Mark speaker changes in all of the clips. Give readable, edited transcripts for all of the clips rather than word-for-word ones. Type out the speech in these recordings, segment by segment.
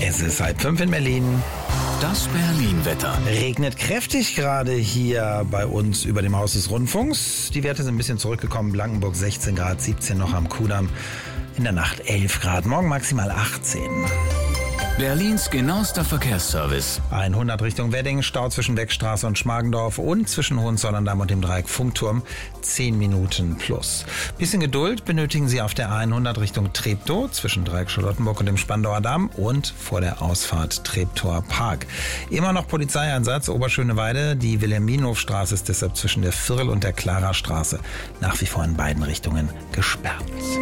Speaker 1: Es ist 4:30 in Berlin.
Speaker 2: Das Berlin-Wetter.
Speaker 1: Regnet kräftig gerade hier bei uns über dem Haus des Rundfunks. Die Werte sind ein bisschen zurückgekommen. Blankenburg 16 Grad, 17 noch am Kudamm. In der Nacht 11 Grad, morgen maximal 18.
Speaker 2: Berlins genauester Verkehrsservice.
Speaker 1: 100 Richtung Wedding, Stau zwischen Beckstraße und Schmargendorf und zwischen Hohenzollern-Damm und dem Dreieck Funkturm 10 Minuten plus. Bisschen Geduld benötigen Sie auf der 100 Richtung Treptow zwischen Dreieck Charlottenburg und dem Spandauer Damm und vor der Ausfahrt Treptower Park. Immer noch Polizeieinsatz, Oberschöneweide. Die Wilhelminhofstraße ist deshalb zwischen der Virl und der Klarastraße nach wie vor in beiden Richtungen gesperrt.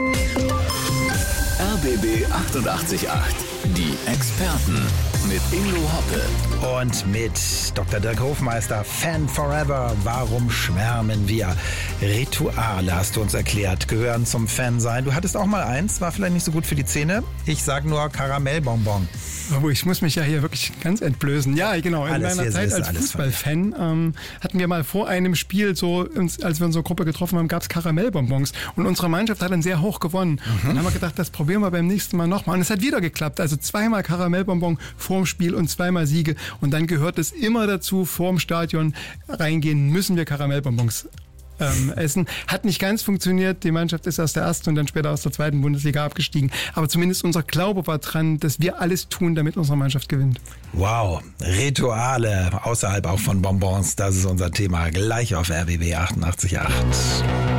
Speaker 2: RBB 88.8. Die Experten mit Ingo Hoppe.
Speaker 1: Und mit Dr. Dirk Hofmeister, Fan Forever. Warum schwärmen wir? Rituale, hast du uns erklärt, gehören zum Fansein. Du hattest auch mal eins, war vielleicht nicht so gut für die Zähne. Ich sag nur Karamellbonbon.
Speaker 3: Aber ich muss mich ja hier wirklich ganz entblößen. Ja, genau. In meiner Zeit als Fußballfan hatten wir mal vor einem Spiel, als wir unsere Gruppe getroffen haben, gab es Karamellbonbons. Und unsere Mannschaft hat dann sehr hoch gewonnen. Dann haben wir gedacht, das probieren wir beim nächsten Mal nochmal. Und es hat wieder geklappt. Also 2-mal Karamellbonbon vorm Spiel und 2-mal Siege. Und dann gehört es immer dazu, vorm Stadion reingehen, müssen wir Karamellbonbons essen. Hat nicht ganz funktioniert. Die Mannschaft ist aus der ersten und dann später aus der zweiten Bundesliga abgestiegen. Aber zumindest unser Glaube war dran, dass wir alles tun, damit unsere Mannschaft gewinnt.
Speaker 1: Wow, Rituale außerhalb auch von Bonbons, das ist unser Thema. Gleich auf RBB 88.8.